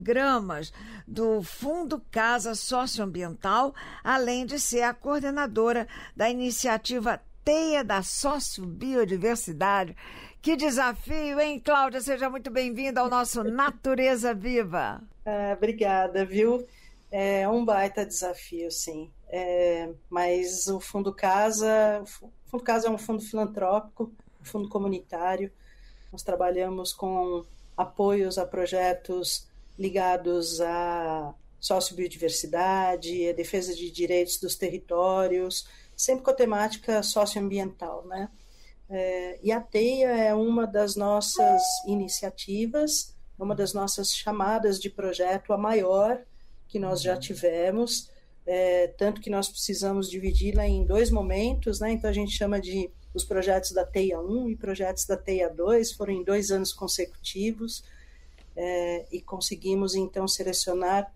programas do Fundo Casa Socioambiental, além de ser a coordenadora da iniciativa Teia da Sociobiodiversidade. Que desafio, hein, Cláudia? Seja muito bem-vinda ao nosso Natureza Viva. Obrigada, viu? É um baita desafio, sim. Mas o Fundo Casa é um fundo filantrópico, um fundo comunitário. Nós trabalhamos com apoios a projetos ligados à sociobiodiversidade, à defesa de direitos dos territórios, sempre com a temática socioambiental, né? E a Teia é uma das nossas iniciativas, uma das nossas chamadas de projeto, a maior que nós já tivemos, tanto que nós precisamos dividi-la em 2 momentos, né? Então a gente chama de os projetos da Teia 1 e projetos da Teia 2, foram em 2 anos consecutivos, e conseguimos então selecionar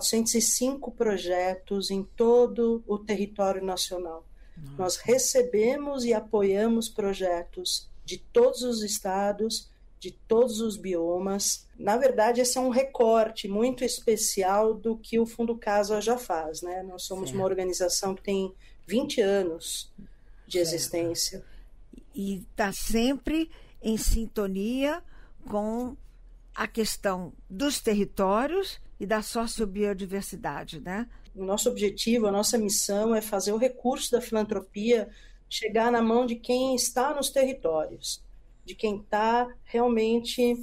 405 projetos em todo o território nacional. Nossa. Nós recebemos e apoiamos projetos de todos os estados, de todos os biomas. Na verdade, esse é um recorte muito especial do que o Fundo Casa já faz, né? Nós somos uma organização que tem 20 anos de existência. E está sempre em sintonia com a questão dos territórios e da sociobiodiversidade, né? O nosso objetivo, a nossa missão é fazer o recurso da filantropia chegar na mão de quem está nos territórios, de quem está realmente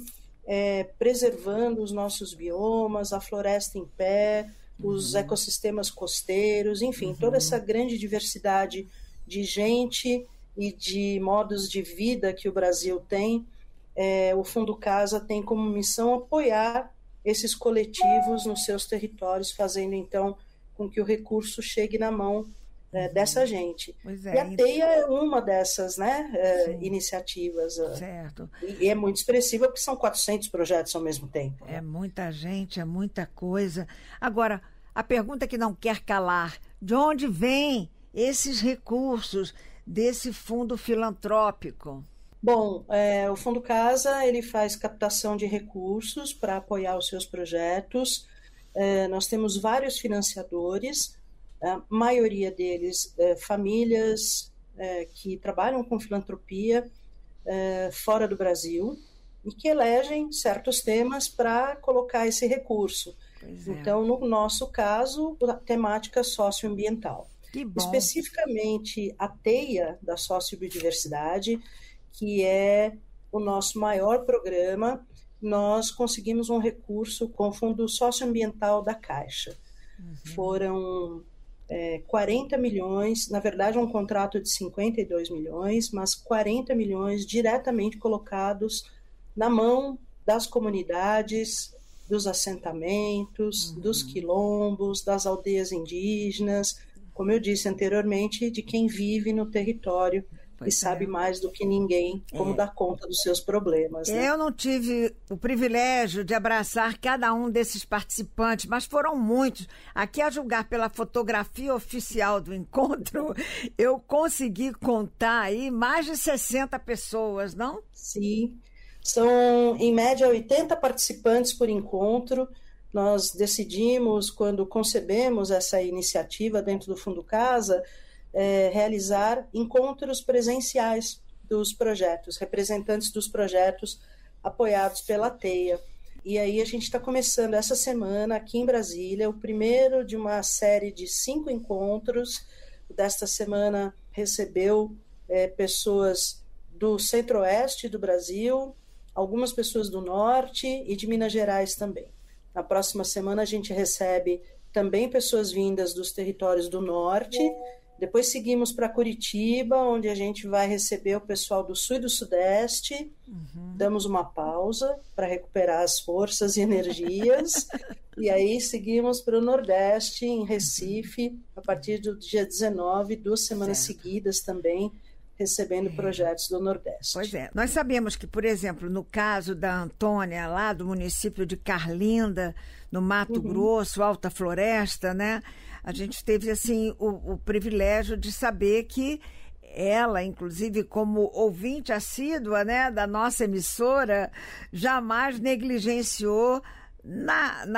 preservando os nossos biomas, a floresta em pé, os ecossistemas costeiros, enfim, toda essa grande diversidade de gente e de modos de vida que o Brasil tem. O Fundo Casa tem como missão apoiar esses coletivos nos seus territórios, fazendo então com que o recurso chegue na mão dessa gente. E a Teia é uma dessas, né, iniciativas. Certo. E é muito expressiva porque são 400 projetos ao mesmo tempo. É muita gente, é muita coisa. Agora, a pergunta que não quer calar, de onde vêm esses recursos desse fundo filantrópico? Bom, o Fundo Casa ele faz captação de recursos para apoiar os seus projetos. Nós temos vários financiadores, a maioria deles famílias que trabalham com filantropia fora do Brasil e que elegem certos temas para colocar esse recurso. Então, no nosso caso, a temática socioambiental. Especificamente a Teia da Sociobiodiversidade, que é o nosso maior programa, nós conseguimos um recurso com o Fundo Socioambiental da Caixa. Foram 40 milhões, na verdade um contrato de 52 milhões, mas 40 milhões diretamente colocados na mão das comunidades, dos assentamentos, dos quilombos, das aldeias indígenas, como eu disse anteriormente, de quem vive no território e sabe mais do que ninguém como dar conta dos seus problemas. Né? Eu não tive o privilégio de abraçar cada um desses participantes, mas foram muitos. Aqui, a julgar pela fotografia oficial do encontro, eu consegui contar aí mais de 60 pessoas, não? Sim, são em média 80 participantes por encontro. Nós decidimos, quando concebemos essa iniciativa dentro do Fundo Casa, realizar encontros presenciais dos projetos, representantes dos projetos apoiados pela Teia. E aí a gente está começando essa semana aqui em Brasília, o primeiro de uma série de 5 encontros. Desta semana recebeu pessoas do centro-oeste do Brasil, algumas pessoas do norte e de Minas Gerais também. Na próxima semana a gente recebe também pessoas vindas dos territórios do norte. Depois seguimos para Curitiba, onde a gente vai receber o pessoal do sul e do sudeste. Damos uma pausa para recuperar as forças e energias. E aí seguimos para o nordeste, em Recife, a partir do dia 19, 2 semanas seguidas também, recebendo projetos do Nordeste. Pois é. Nós sabemos que, por exemplo, no caso da Antônia, lá do município de Carlinda, no Mato Grosso, Alta Floresta, né? A gente teve, assim, o privilégio de saber que ela, inclusive, como ouvinte assídua, né, da nossa emissora, jamais negligenciou Na